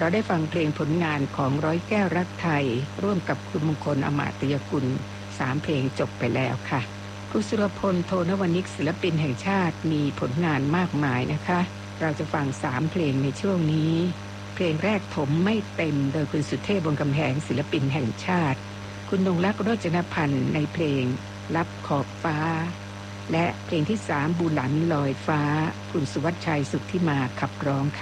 เราได้ฟังเพลงผลงานของร้อยแก้วรักไทยร่วมกับคุณมงคลอมาตยกุล3เพลงจบไปแล้วค่ะครูสุรพลโทนวนิกศิลปินแห่งชาติมีผลงานมากมายนะคะเราจะฟัง3เพลงในช่วงนี้เพลงแรกถมไม่เต็มโดยคุณสุเทพวงศ์กำแหงศิลปินแห่งชาติคุณนงลักษณ์โรจนพันธ์ในเพลงลับขอบฟ้าและเพลงที่3บุหลันลอยฟ้าคุณสุวัชชัยสุทธิมาขับร้องค่ะ